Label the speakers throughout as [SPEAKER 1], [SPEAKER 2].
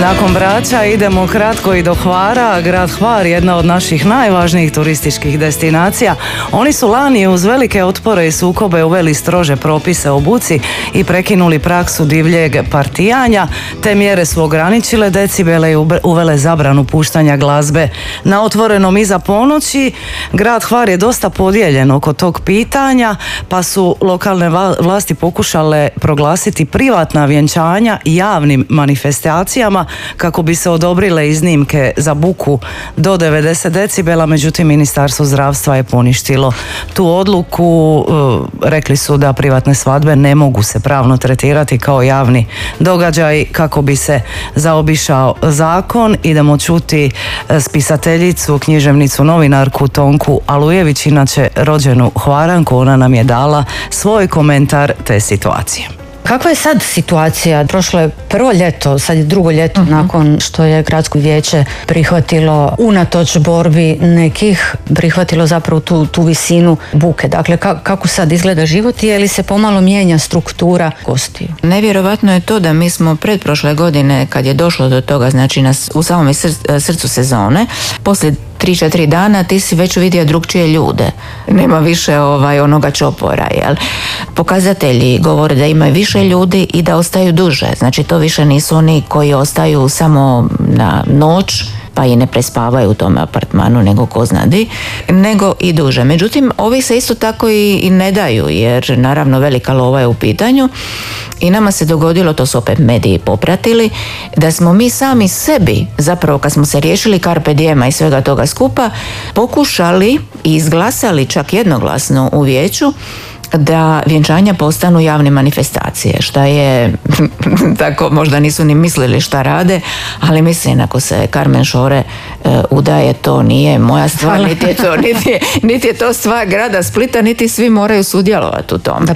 [SPEAKER 1] Nakon Brača idemo kratko i do Hvara. Grad Hvar je jedna od naših najvažnijih turističkih destinacija. Oni su lani uz velike otpore i sukobe uveli strože propise o buci i prekinuli praksu divljeg partijanja. Te mjere su ograničile decibele i uvele zabranu puštanja glazbe na otvorenom iza ponoći. Grad Hvar je dosta podijeljen oko tog pitanja, pa su lokalne vlasti pokušale proglasiti privatna vjenčanja javnim manifestacijama kako bi se odobrile iznimke za buku do 90 decibela, međutim Ministarstvo zdravstva je poništilo tu odluku. Rekli su da privatne svadbe ne mogu se pravno tretirati kao javni događaj kako bi se zaobišao zakon. Idemo čuti spisateljicu, književnicu, novinarku Tonku Alujević, inače rođenu Hvaranku. Ona nam je dala svoj komentar te situacije.
[SPEAKER 2] Kakva je sad situacija? Prošlo je prvo ljeto, sad je drugo ljeto nakon što je gradsko vijeće prihvatilo, unatoč borbi nekih, prihvatilo zapravo tu visinu buke. Dakle, kako sad izgleda život i je li se pomalo mijenja struktura gostiju?
[SPEAKER 3] Nevjerovatno je to da mi smo pretprošle godine, kad je došlo do toga, znači u samome srcu sezone, poslije 3-4 dana ti si već vidio drugčije ljude. Nema više onoga čopora, jel? Pokazatelji govore da ima više ljudi i da ostaju duže. Znači to više nisu oni koji ostaju samo na noć pa i ne prespavaju u tome apartmanu, nego ko zna di, nego i duže. Međutim, ovi se isto tako i ne daju, jer naravno velika lova je u pitanju i nama se dogodilo, to su opet mediji popratili, da smo mi sami sebi, zapravo kad smo se riješili carpe diema i svega toga skupa, pokušali i izglasali čak jednoglasno u vijeću da vjenčanja postanu javne manifestacije, šta je tako, možda nisu ni mislili šta rade, ali mislim, ako se Carmen Šore udaje, to nije moja stvar, niti je to stvar grada Splita, niti svi moraju sudjelovati u tom.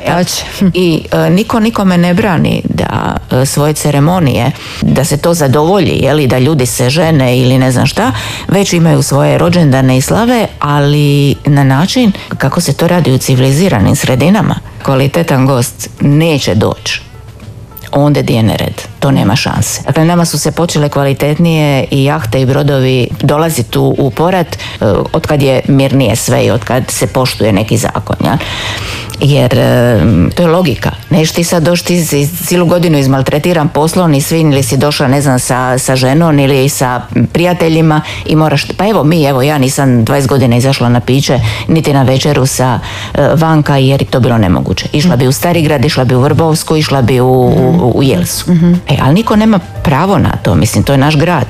[SPEAKER 3] I niko nikome ne brani da svoje ceremonije, da se to zadovolji, jeli, da ljudi se žene ili ne znam šta, već imaju svoje rođendane i slave, ali na način kako se to radi u civiliziranim sredinama. Kvalitetan gost neće doći onda gdje je nered, to nema šanse. Dakle, nama su se počele kvalitetnije i jahte i brodovi dolaziti u porat otkad je mirnije sve i otkad se poštuje neki zakon, ja? Jer to je logika. Neš ti sad doći, ti cijelu godinu izmaltretiran poslovni svin ili si došla, ne znam, sa ženom ili sa prijateljima i moraš, pa ja nisam 20 godina izašla na piće niti na večeru sa vanka jer je to bilo nemoguće. Išla bi u Starigrad, išla bi u Vrbovsku, išla bi u Jelsu. Ali niko nema pravo na to, mislim, to je naš grad.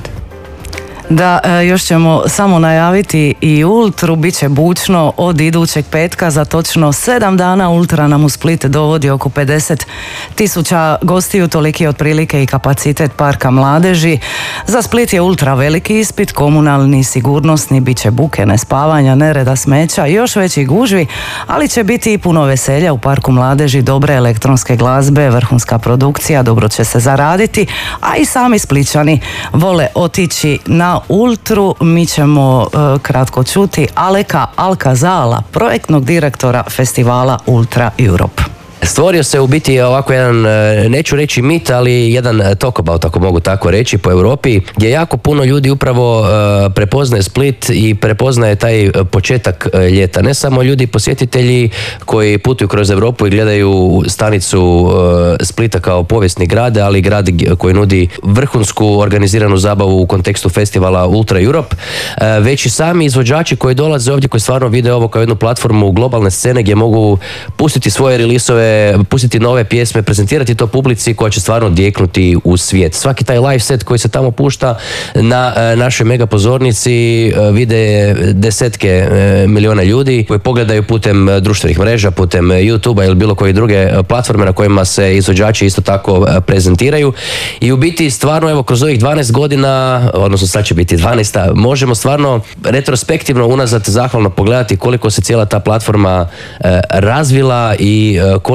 [SPEAKER 1] Da, još ćemo samo najaviti i Ultru, bit će bučno od idućeg petka. Za točno 7 dana Ultra nam u Split dovodi oko 50.000 gostiju, toliki otprilike i kapacitet parka mladeži. Za Split je Ultra veliki ispit, komunalni, sigurnosni, bit će buke, nespavanja, nereda, smeća, još veći gužvi, ali će biti i puno veselja u parku mladeži, dobre elektronske glazbe, vrhunska produkcija, dobro će se zaraditi, a i sami Splićani vole otići na Ultru. Mi ćemo kratko čuti Aleka Alcazala, projektnog direktora festivala Ultra Europe.
[SPEAKER 4] Stvorio se u biti ovako jedan, neću reći mit, ali jedan talk about, ako mogu tako reći, po Europi, gdje jako puno ljudi upravo prepoznaje Split i prepoznaje taj početak ljeta. Ne samo ljudi posjetitelji koji putuju kroz Europu i gledaju stanicu Splita kao povijesni grad, ali grad koji nudi vrhunsku organiziranu zabavu u kontekstu festivala Ultra Europe, već i sami izvođači koji dolaze ovdje, koji stvarno vide ovo kao jednu platformu globalne scene gdje mogu pustiti svoje releaseove, pustiti nove pjesme, prezentirati to publici koja će stvarno odjeknuti u svijet. Svaki taj live set koji se tamo pušta na našoj mega pozornici vide desetke miliona ljudi koji pogledaju putem društvenih mreža, putem YouTube-a ili bilo koje druge platforme na kojima se izvođači isto tako prezentiraju. I u biti stvarno, evo, kroz ovih 12 godina, odnosno sad će biti 12, možemo stvarno retrospektivno unazad zahvalno pogledati koliko se cijela ta platforma razvila i koliko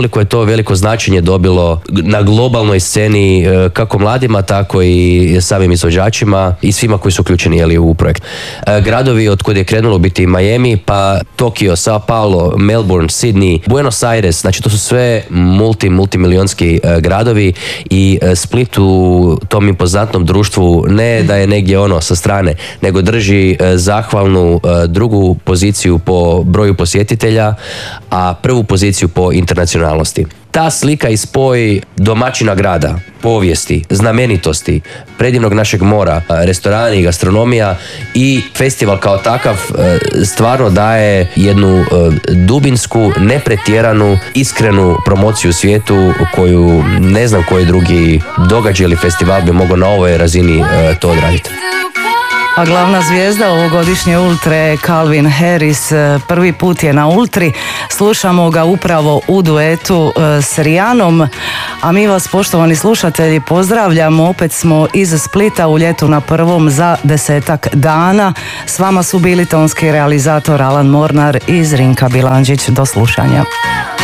[SPEAKER 4] koliko je to veliko značenje dobilo na globalnoj sceni, kako mladima, tako i samim izvođačima i svima koji su uključeni u projekt. Gradovi od kud je krenulo biti Miami, pa Tokio, Sao Paulo, Melbourne, Sydney, Buenos Aires, znači to su sve multimilionski gradovi i Split u tom impozantnom društvu ne da je negdje sa strane, nego drži zahvalnu drugu poziciju po broju posjetitelja, a prvu poziciju po internacionalnosti. Ta slika i spoj domaćina grada, povijesti, znamenitosti, predivnog našeg mora, restorani, gastronomija i festival kao takav stvarno daje jednu dubinsku, nepretjeranu, iskrenu promociju svijetu koju ne znam koji drugi događaj ili festival bi mogao na ovoj razini to odraditi.
[SPEAKER 1] A glavna zvijezda ovogodišnje ultre je Calvin Harris. Prvi put je na ultri. Slušamo ga upravo u duetu s Rijanom. A mi vas, poštovani slušatelji, pozdravljamo. Opet smo iz Splita u Ljetu na prvom za 10 dana. S vama su bili tonski realizator Alan Mornar i Zrinka Bilandžić. Do slušanja.